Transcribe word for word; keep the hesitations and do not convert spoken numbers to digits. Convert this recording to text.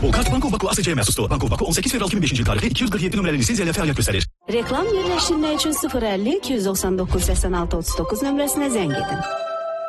Bu kart Bankov Baku A S C'ye məxsusdur. Bankov Baku on səkkiz fevral iki min beşinci il tarixi iki yüz qırx yeddi nömrəli lisenziya ilə fəaliyyət göstərir. Reklam yerləşdirmək üçün sıfır əlli iki yüz doxsan doqquz səksən altı otuz doqquz nömrəsinə zəng edin.